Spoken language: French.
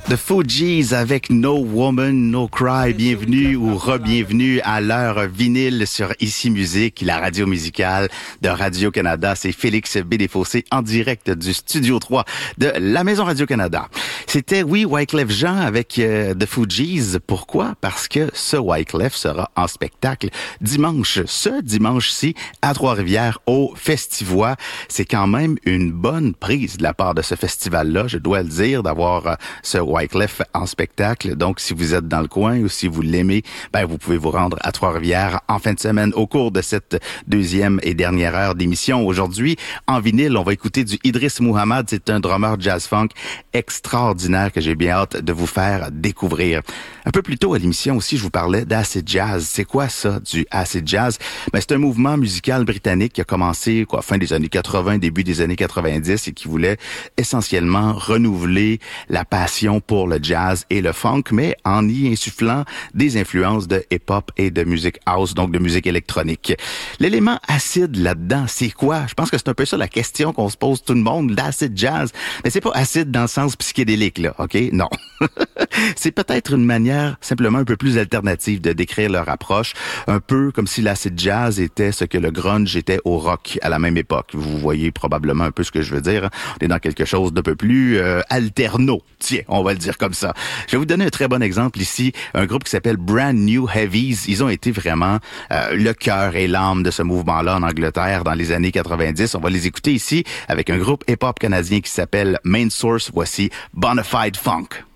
The Fugees avec No Woman, No Cry. Bienvenue ou re-bienvenue à l'heure vinyle sur Ici Musique, la radio musicale de Radio-Canada. C'est Félix Bédéfossé en direct du Studio 3 de la Maison Radio-Canada. C'était, oui, Wyclef Jean avec The Fugees. Pourquoi? Parce que ce Wyclef sera en spectacle ce dimanche-ci, à Trois-Rivières, au Festivois. C'est quand même une bonne prise de la part de ce festival-là, je dois le dire, d'avoir ce Wyclef en spectacle. Donc, si vous êtes dans le coin ou si vous l'aimez, vous pouvez vous rendre à Trois-Rivières en fin de semaine au cours de cette deuxième et dernière heure d'émission. Aujourd'hui, en vinyle, on va écouter du Idriss Muhammad. C'est un drummer jazz-funk extraordinaire que j'ai bien hâte de vous faire découvrir. Un peu plus tôt à l'émission aussi, je vous parlais d'acid jazz. C'est quoi ça, du acid jazz? C'est un mouvement musical britannique qui a commencé fin des années 80, début des années 90 et qui voulait essentiellement renouveler la passion pour le jazz et le funk, mais en y insufflant des influences de hip-hop et de musique house, donc de musique électronique. L'élément acide là-dedans, c'est quoi? Je pense que c'est un peu ça la question qu'on se pose tout le monde, l'acid jazz. Mais c'est pas acide dans le sens psychédélique, là, OK? Non. C'est peut-être une manière simplement un peu plus alternative de décrire leur approche, un peu comme si l'acid jazz était ce que le grunge était au rock à la même époque. Vous voyez probablement un peu ce que je veux dire. On est dans quelque chose d'un peu plus alterno. Tiens, on va le dire comme ça. Je vais vous donner un très bon exemple ici. Un groupe qui s'appelle Brand New Heavies. Ils ont été vraiment le cœur et l'âme de ce mouvement-là en Angleterre dans les années 90. On va les écouter ici avec un groupe hip-hop canadien qui s'appelle Main Source. Voici Bonafide Funk.